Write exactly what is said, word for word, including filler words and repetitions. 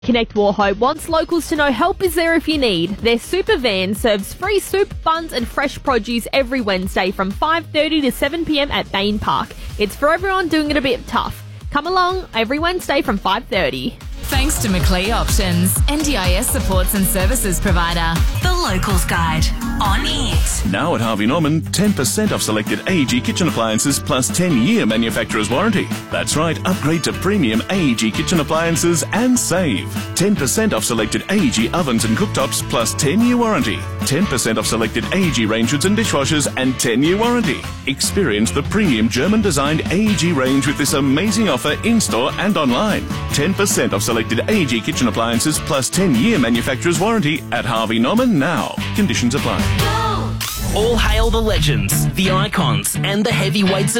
Connect Wauchope wants locals to know help is there if you need. Their super van serves free soup, buns and fresh produce every Wednesday from five thirty to seven p m at Bain Park. It's for everyone doing it a bit tough. Come along every Wednesday from five thirty. Thanks to Macleay Options, N D I S supports and services provider. The Locals Guide on it. Now at Harvey Norman, ten percent off selected A E G kitchen appliances plus ten year manufacturer's warranty. That's right, upgrade to premium A E G kitchen appliances and save. ten percent off selected A E G ovens and cooktops plus ten year warranty. ten percent off selected A E G range hoods and dishwashers and ten year warranty. Experience the premium German designed A E G range with this amazing offer in-store and online. ten percent off selected A E G kitchen appliances plus ten year manufacturer's warranty at Harvey Norman now. Conditions apply. All hail the legends, the icons, and the heavyweights of